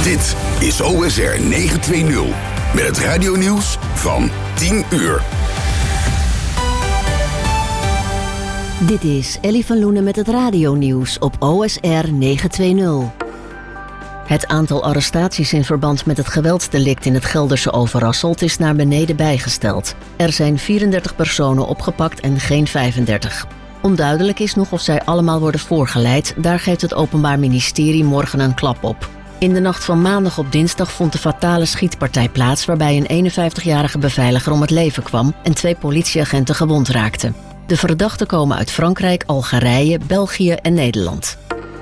Dit is OSR 920 met het radionieuws van 10 uur. Dit is Ellie van Loenen met het radionieuws op OSR 920. Het aantal arrestaties in verband met het geweldsdelict in het Gelderse Overasselt is naar beneden bijgesteld. Er zijn 34 personen opgepakt en geen 35. Onduidelijk is nog of zij allemaal worden voorgeleid. Daar geeft het Openbaar Ministerie morgen een klap op. In de nacht van maandag op dinsdag vond de fatale schietpartij plaats, waarbij een 51-jarige beveiliger om het leven kwam en 2 politieagenten gewond raakten. De verdachten komen uit Frankrijk, Algerije, België en Nederland.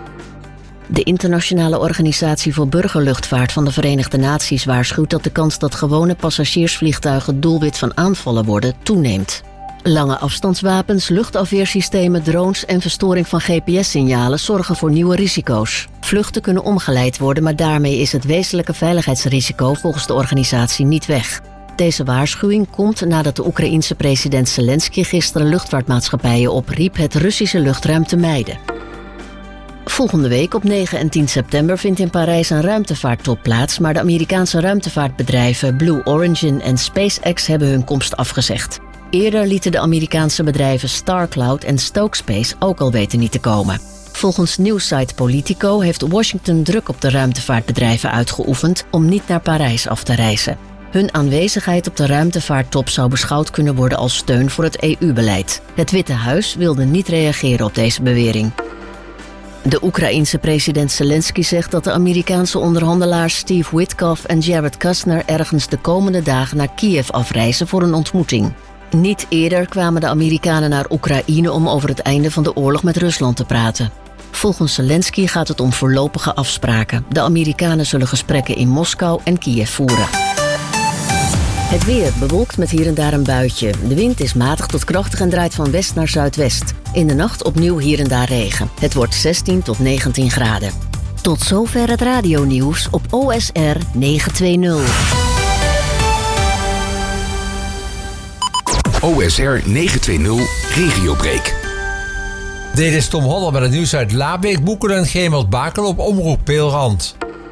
De Internationale Organisatie voor Burgerluchtvaart van de Verenigde Naties waarschuwt dat de kans dat gewone passagiersvliegtuigen doelwit van aanvallen worden toeneemt. Lange afstandswapens, luchtafweersystemen, drones en verstoring van GPS-signalen zorgen voor nieuwe risico's. Vluchten kunnen omgeleid worden, maar daarmee is het wezenlijke veiligheidsrisico volgens de organisatie niet weg. Deze waarschuwing komt nadat de Oekraïense president Zelensky gisteren luchtvaartmaatschappijen opriep het Russische luchtruim te mijden. Volgende week op 9 en 10 september vindt in Parijs een ruimtevaarttop plaats, maar de Amerikaanse ruimtevaartbedrijven Blue Origin en SpaceX hebben hun komst afgezegd. Eerder lieten de Amerikaanse bedrijven StarCloud en Stokespace ook al weten niet te komen. Volgens nieuwssite Politico heeft Washington druk op de ruimtevaartbedrijven uitgeoefend om niet naar Parijs af te reizen. Hun aanwezigheid op de ruimtevaarttop zou beschouwd kunnen worden als steun voor het EU-beleid. Het Witte Huis wilde niet reageren op deze bewering. De Oekraïense president Zelensky zegt dat de Amerikaanse onderhandelaars Steve Witkoff en Jared Kushner ergens de komende dagen naar Kiev afreizen voor een ontmoeting. Niet eerder kwamen de Amerikanen naar Oekraïne om over het einde van de oorlog met Rusland te praten. Volgens Zelensky gaat het om voorlopige afspraken. De Amerikanen zullen gesprekken in Moskou en Kiev voeren. Het weer bewolkt met hier en daar een buitje. De wind is matig tot krachtig en draait van west naar zuidwest. In de nacht opnieuw hier en daar regen. Het wordt 16 tot 19 graden. Tot zover het radionieuws op OSR 920. OSR 920 Regiobreak. Dit is Tom Holler met het nieuws uit Laabeek, Boekelen en Gemert-Bakel op Omroep Peelrand.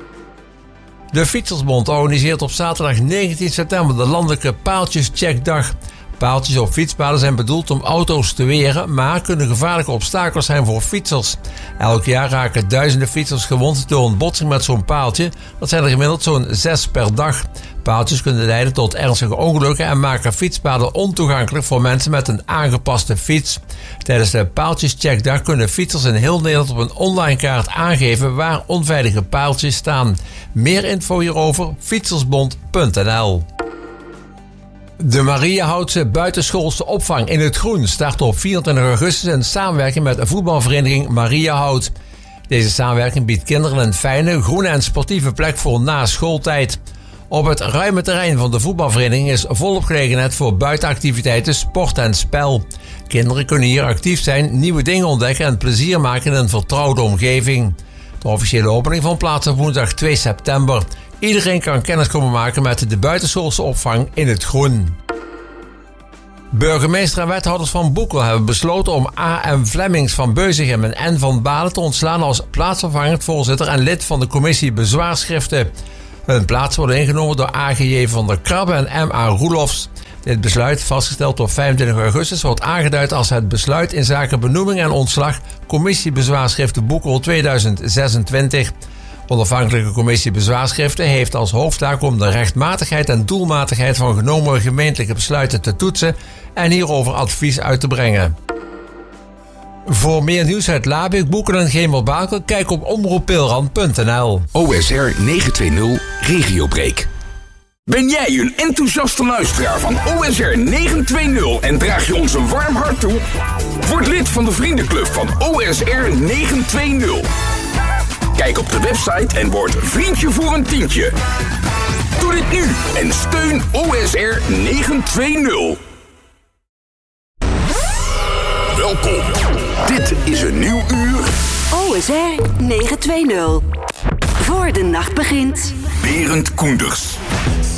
De Fietsersbond organiseert op zaterdag 19 september de landelijke paaltjescheckdag. Paaltjes op fietspaden zijn bedoeld om auto's te weren, maar kunnen gevaarlijke obstakels zijn voor fietsers. Elk jaar raken duizenden fietsers gewond door een botsing met zo'n paaltje. Dat zijn er gemiddeld zo'n 6 per dag. Paaltjes kunnen leiden tot ernstige ongelukken en maken fietspaden ontoegankelijk voor mensen met een aangepaste fiets. Tijdens de paaltjescheckdag kunnen fietsers in heel Nederland op een online kaart aangeven waar onveilige paaltjes staan. Meer info hierover fietsersbond.nl. De Mariahoutse buitenschoolse opvang in het groen start op 24 augustus in samenwerking met de voetbalvereniging Mariahout. Deze samenwerking biedt kinderen een fijne, groene en sportieve plek voor na schooltijd. Op het ruime terrein van de voetbalvereniging is volop gelegenheid voor buitenactiviteiten, sport en spel. Kinderen kunnen hier actief zijn, nieuwe dingen ontdekken en plezier maken in een vertrouwde omgeving. De officiële opening vond plaats op woensdag 2 september. Iedereen kan kennis komen maken met de buitenschoolse opvang in het groen. Burgemeester en wethouders van Boekel hebben besloten om A.M. Flemmings van Beuzegem en N. van Balen te ontslaan als plaatsvervangend voorzitter en lid van de commissie bezwaarschriften. Hun plaats worden ingenomen door A.G.J. van der Krabbe en M.A. Roelofs. Dit besluit, vastgesteld op 25 augustus, wordt aangeduid als het besluit in zaken benoeming en ontslag commissie bezwaarschriften Boekel 2026. Onafhankelijke commissie bezwaarschriften heeft als hoofdtaak om de rechtmatigheid en doelmatigheid van genomen gemeentelijke besluiten te toetsen en hierover advies uit te brengen. Voor meer nieuws uit Laabeek, Boekelen en Gemert-Bakel, kijk op omroeppeelrand.nl. OSR 920 Regiobreak. Ben jij een enthousiaste luisteraar van OSR 920 en draag je ons een warm hart toe? Word lid van de vriendenclub van OSR 920. Kijk op de website en word vriendje voor een tientje. Doe dit nu en steun OSR 920. Welkom. Dit is een nieuw uur. OSR 920. Voor de nacht begint. Berend Koenders.